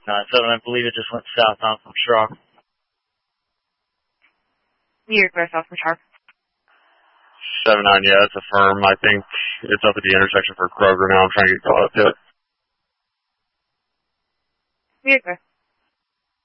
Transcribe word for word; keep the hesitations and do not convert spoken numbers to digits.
nine seven, I believe it just went southbound from Schrock. New York West off from Sharp. seven nine, yeah, it's a firm. I think it's up at the intersection for Kroger now. I'm trying to get caught up to it. New York West.